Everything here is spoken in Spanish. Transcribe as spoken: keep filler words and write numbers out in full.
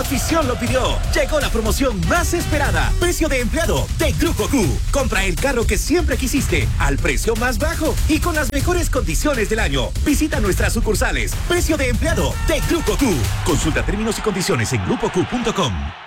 afición lo pidió. Llegó la promoción más esperada. Precio de empleado de Grupo Q. Compra el carro que siempre quisiste al precio más bajo y con las mejores condiciones del año. Visita nuestras sucursales. Precio de empleado de Grupo Q. Consulta términos y condiciones en grupo q punto com.